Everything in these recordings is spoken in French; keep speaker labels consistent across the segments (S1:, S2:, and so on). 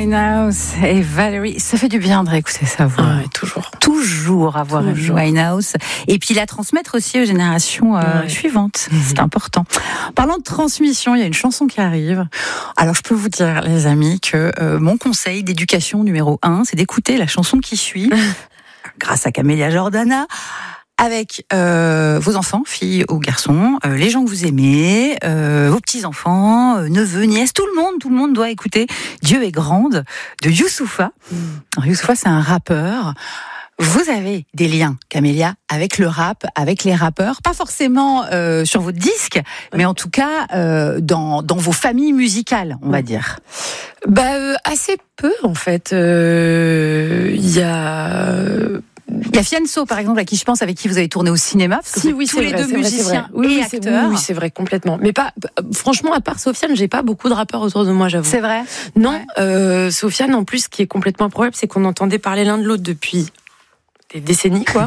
S1: Winehouse et Valérie, ça fait du bien de réécouter sa voix.
S2: Ouais,
S1: Toujours avoir Amy Winehouse. Et puis la transmettre aussi aux générations suivantes. C'est important. Parlant de transmission, il y a une chanson qui arrive. Alors je peux vous dire, les amis, que mon conseil d'éducation numéro 1, c'est d'écouter la chanson qui suit, grâce à Camélia Jordana, avec vos enfants, filles ou garçons, les gens que vous aimez, vos petits-enfants, neveux, nièces, tout le monde doit écouter Dieu est grande de Youssoupha. Alors, Youssoupha, c'est un rappeur. Vous avez des liens, Camélia, avec le rap, avec les rappeurs, pas forcément sur votre disque, mais en tout cas dans vos familles musicales, on va dire.
S2: Assez peu, en fait. Il y a
S1: Fianso, par exemple, à qui je pense, avec qui vous avez tourné au cinéma, parce que tous les deux musiciens et acteurs.
S2: Oui, c'est vrai, complètement. Mais franchement, à part Sofiane, j'ai pas beaucoup de rappeurs autour de moi, j'avoue.
S1: C'est vrai?
S2: Non, Sofiane, en plus, ce qui est complètement improbable, c'est qu'on entendait parler l'un de l'autre depuis des décennies, quoi.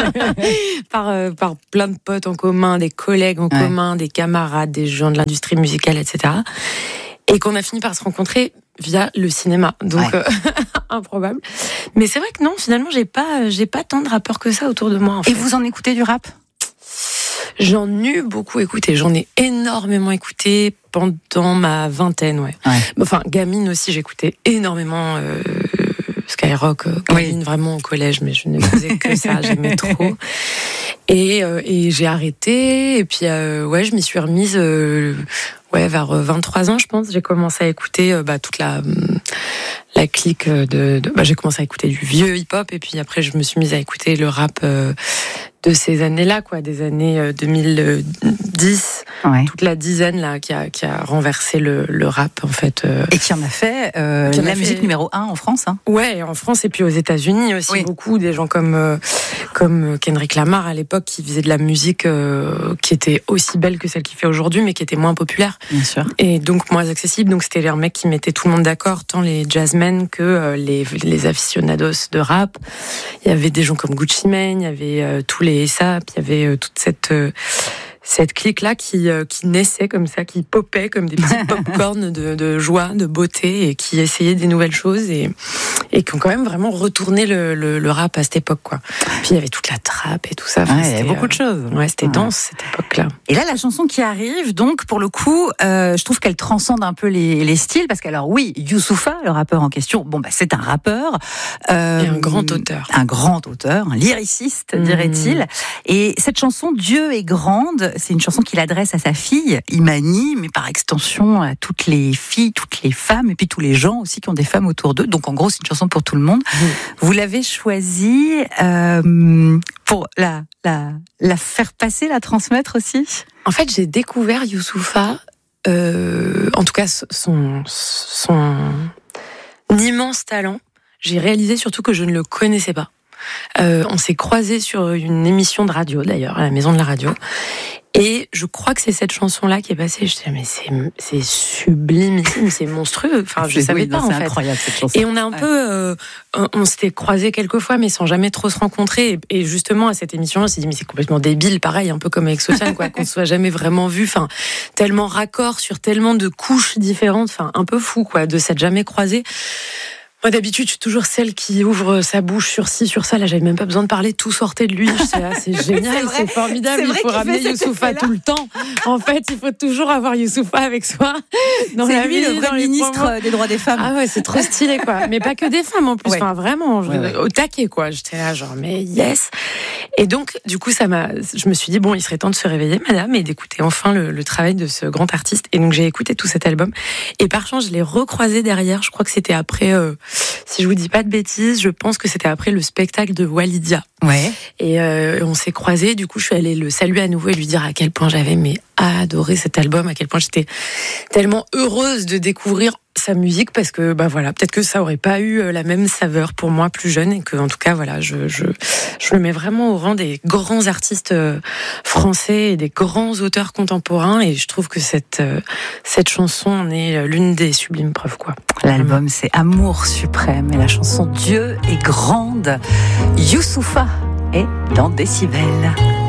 S2: par plein de potes en commun, des collègues en commun, des camarades, des gens de l'industrie musicale, etc. Et qu'on a fini par se rencontrer via le cinéma. Donc, improbable. Mais c'est vrai que non, finalement, j'ai pas tant de rappeurs que ça autour de moi, en fait.
S1: Et vous en écoutez du rap?
S2: J'en ai beaucoup écouté. J'en ai énormément écouté pendant ma vingtaine, Enfin, gamine aussi, j'écoutais énormément Skyrock, gamine vraiment au collège, mais je ne faisais que ça, j'aimais trop. Et j'ai arrêté, et puis je m'y suis remise vers 23 ans, je pense. J'ai commencé à écouter toute la clique j'ai commencé à écouter du vieux hip-hop, et puis après je me suis mise à écouter le rap de ces années-là, des années 2010, toute la dizaine là qui a renversé le rap, en fait.
S1: Et qui en a fait la musique numéro 1 en France.
S2: Ouais, en France, et puis aux États-Unis aussi, beaucoup, des gens comme Kendrick Lamar à l'époque, qui faisait de la musique qui était aussi belle que celle qu'il fait aujourd'hui, mais qui était moins populaire.
S1: Bien sûr.
S2: Et donc moins accessible. Donc c'était un mec qui mettait tout le monde d'accord, tant les jazzmen que les aficionados de rap. Il y avait des gens comme Gucci Mane, il y avait tous les ça, puis il y avait toute cette clique-là qui naissait comme ça, qui popait comme des petits pop-corn de joie, de beauté, et qui essayaient des nouvelles choses, et qui ont quand même vraiment retourné le rap à cette époque, quoi. Puis il y avait toute la trappe et tout ça.
S1: Il y avait beaucoup de choses.
S2: Ouais, c'était dense, cette époque-là.
S1: Et là, la chanson qui arrive, donc, pour le coup, je trouve qu'elle transcende un peu les styles, parce qu'alors, oui, Youssoupha, le rappeur en question, c'est un rappeur.
S2: Et un grand auteur.
S1: Un lyriciste, dirait-il. Et cette chanson, Dieu est grande, c'est une chanson qu'il adresse à sa fille, Imani, mais par extension à toutes les filles, toutes les femmes, et puis tous les gens aussi qui ont des femmes autour d'eux. Donc en gros, c'est une chanson pour tout le monde. Vous l'avez choisie pour la faire passer, la transmettre aussi?
S2: En fait, j'ai découvert Youssoupha, en tout cas son immense talent. J'ai réalisé surtout que je ne le connaissais pas. On s'est croisés sur une émission de radio, d'ailleurs, à la Maison de la Radio. Et je crois que c'est cette chanson-là qui est passée. Je disais, mais c'est sublime, c'est monstrueux. Enfin, je savais pas, en fait.
S1: C'est incroyable, cette chanson.
S2: Et on a un peu, on s'était croisés quelques fois, mais sans jamais trop se rencontrer. Et justement, à cette émission-là, on s'est dit, mais c'est complètement débile, pareil, un peu comme avec Sofiane, qu'on ne soit jamais vraiment vu. Enfin, tellement raccord sur tellement de couches différentes. Enfin, un peu fou, de s'être jamais croisés. Moi, d'habitude, je suis toujours celle qui ouvre sa bouche sur ci, sur ça. Là, j'avais même pas besoin de parler, tout sortait de lui. C'est génial, c'est formidable. Il faut ramener Youssoupha tout le temps. En fait, il faut toujours avoir Youssoupha avec soi.
S1: C'est lui, le vrai ministre des droits des femmes.
S2: Ah ouais, c'est trop stylé, quoi. Mais pas que des femmes, en plus. Enfin, vraiment, au taquet, quoi. J'étais là, genre, mais yes. Et donc, du coup, je me suis dit, il serait temps de se réveiller, madame, et d'écouter enfin le travail de ce grand artiste. Et donc, j'ai écouté tout cet album. Et par chance, je l'ai recroisé derrière. Je crois que c'était après, si je vous dis pas de bêtises, je pense que c'était après le spectacle de Walidia.
S1: Ouais.
S2: Et on s'est croisés. Du coup, je suis allée le saluer à nouveau et lui dire à quel point j'avais adoré cet album, à quel point j'étais tellement heureuse de découvrir sa musique, parce que peut-être que ça aurait pas eu la même saveur pour moi plus jeune, et que en tout cas je le mets vraiment au rang des grands artistes français et des grands auteurs contemporains, et je trouve que cette chanson en est l'une des sublimes preuves, quoi.
S1: L'album, c'est Amour suprême, et la chanson Dieu est grande. Youssoupha est dans Décibel.